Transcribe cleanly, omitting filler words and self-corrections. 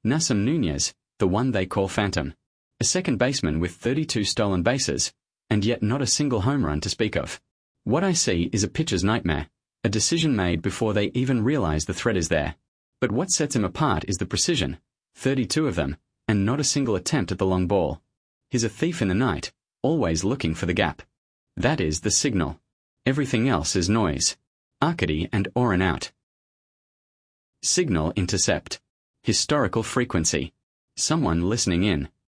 Nassim Nunez, the one they call Phantom. A second baseman with 32 stolen bases, and yet not a single home run to speak of. What I see is a pitcher's nightmare, a decision made before they even realize the threat is there. But what sets him apart is the precision, 32 of them, and not a single attempt at the long ball. He's a thief in the night, always looking for the gap. That is the signal. Everything else is noise. Arcady and Oren out. Signal intercept. Historical frequency. Someone listening in.